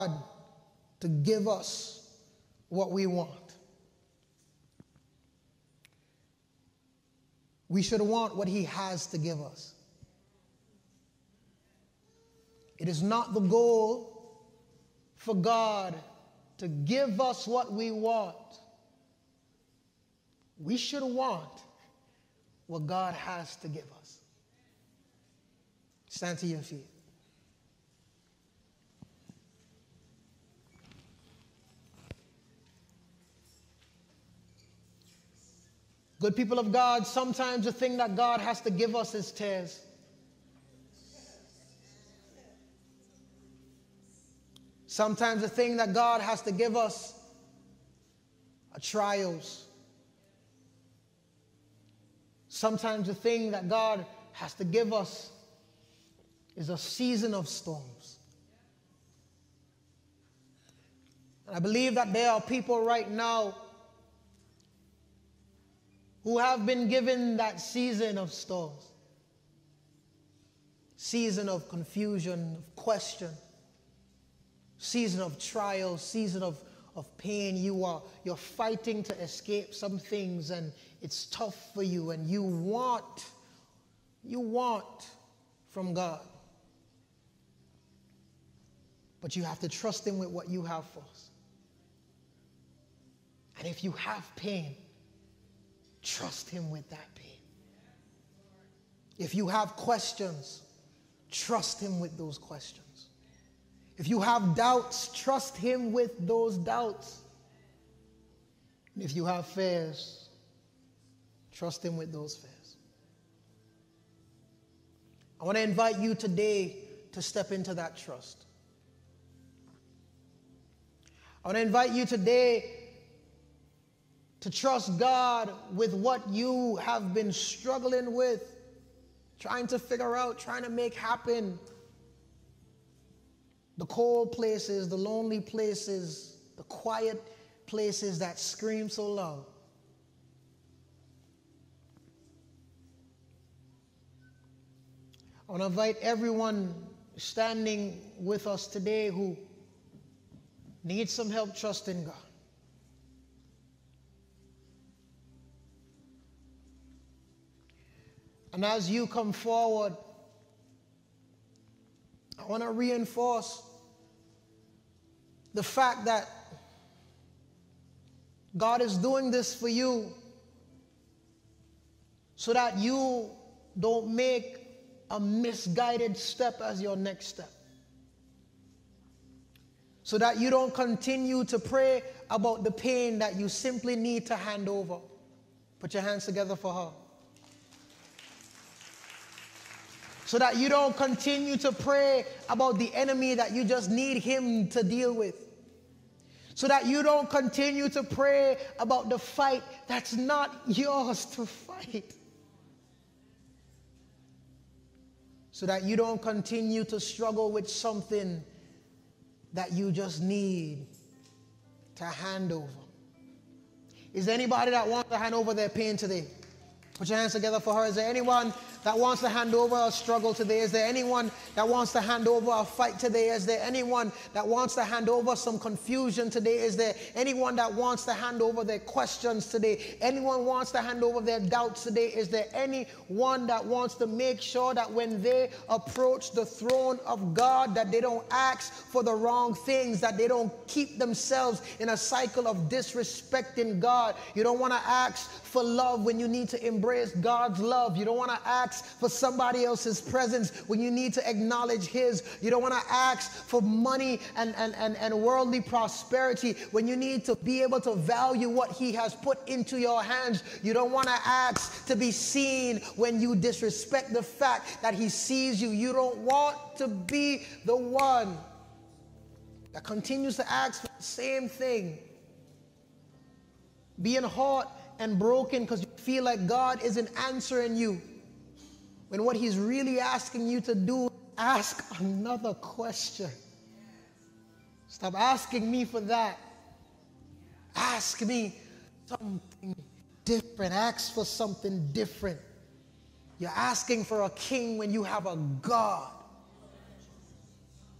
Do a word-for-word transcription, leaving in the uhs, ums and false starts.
to give us what we want. We should want what he has to give us. It is not the goal for God to give us what we want. We should want what God has to give us. Stand to your feet. Good people of God, sometimes the thing that God has to give us is tears. Sometimes the thing that God has to give us are trials. Sometimes the thing that God has to give us is a season of storms. And I believe that there are people right now who have been given that season of storms, season of confusion, of question, season of trial, season of, of pain. You are, you're fighting to escape some things, and it's tough for you, and you want, you want from God. But you have to trust him with what you have for us. And if you have pain, trust him with that pain. If you have questions, trust him with those questions. If you have doubts, trust him with those doubts. And if you have fears, trust him with those fears. I want to invite you today to step into that trust. I want to invite you today to trust God with what you have been struggling with, trying to figure out, trying to make happen. The cold places, the lonely places, the quiet places that scream so loud. I want to invite everyone standing with us today who needs some help trusting God. And as you come forward, I want to reinforce the fact that God is doing this for you so that you don't make a misguided step as your next step. So that you don't continue to pray about the pain that you simply need to hand over. Put your hands together for her. So that you don't continue to pray about the enemy that you just need him to deal with. So that you don't continue to pray about the fight that's not yours to fight. So that you don't continue to struggle with something that you just need to hand over. Is there anybody that wants to hand over their pain today? Put your hands together for her. Is there anyone that wants to hand over a struggle today? Is there anyone that wants to hand over a fight today? Is there anyone that wants to hand over some confusion today? Is there anyone that wants to hand over their questions today? Anyone wants to hand over their doubts today? Is there anyone that wants to make sure that when they approach the throne of God that they don't ask for the wrong things, that they don't keep themselves in a cycle of disrespecting God? You don't want to ask for love when you need to embrace God's love. You don't want to ask for somebody else's presence when you need to acknowledge his. You don't want to ask for money and, and, and, and worldly prosperity when you need to be able to value what he has put into your hands. You don't want to ask to be seen when you disrespect the fact that he sees you. You don't want to be the one that continues to ask for the same thing. Being hurt and broken because you feel like God isn't answering you, when what he's really asking you to do is ask another question. Stop asking me for that. Ask me something different. Ask for something different. You're asking for a king when you have a God.